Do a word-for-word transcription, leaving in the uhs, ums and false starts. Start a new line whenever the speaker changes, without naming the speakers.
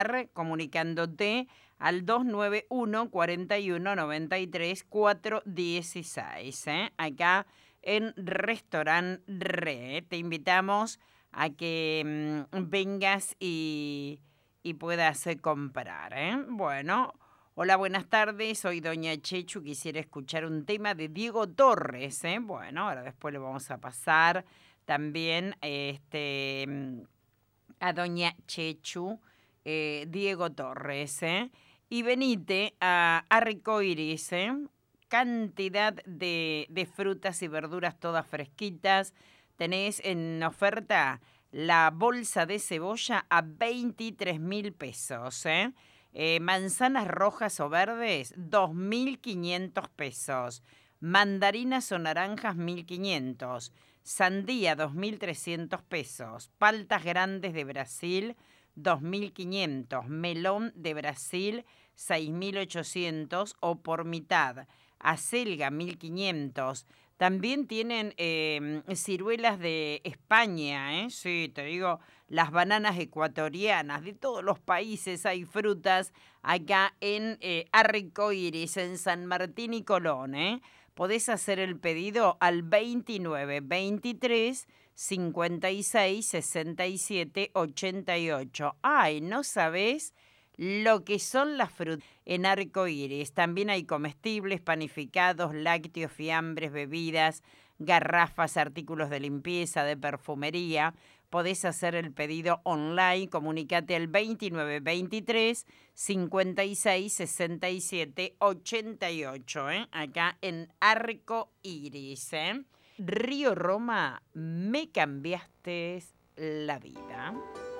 comunicándote al dos nueve uno, cuarenta y uno, noventa y tres, cuatrocientos dieciséis, ¿eh? Acá en Restaurant Re. Te invitamos a que mmm, vengas y, y puedas eh, comprar, ¿eh? Bueno, hola, buenas tardes, soy Doña Chechu, quisiera escuchar un tema de Diego Torres, ¿eh? Bueno, ahora después le vamos a pasar también este, mm, a Doña Chechu, eh, Diego Torres, ¿eh? Y venite a Arcoiris, ¿eh? Cantidad de, de frutas y verduras todas fresquitas. Tenés en oferta la bolsa de cebolla a veintitrés mil pesos, ¿eh? Eh, manzanas rojas o verdes, dos mil quinientos pesos. Mandarinas o naranjas, mil quinientos. Sandía, dos mil trescientos pesos. Paltas grandes de Brasil, dos mil quinientos. Melón de Brasil, seis mil ochocientos o por mitad. Acelga, mil quinientos. También tienen eh, ciruelas de España, ¿eh? Sí, te digo, las bananas ecuatorianas. De todos los países hay frutas acá en eh, Arcoiris, en San Martín y Colón, ¿eh? Podés hacer el pedido al veintinueve, veintitrés, cincuenta y seis, sesenta y siete, ochenta y ocho. Ay, ¿no sabés lo que son las frutas en Arcoiris? También hay comestibles, panificados, lácteos, fiambres, bebidas, garrafas, artículos de limpieza, de perfumería. Podés hacer el pedido online, comunicate al veintinueve, veintitrés, cincuenta y seis, sesenta y siete, ochenta y ocho, ¿eh? Acá en Arcoiris, ¿eh? Río Roma, me cambiaste la vida.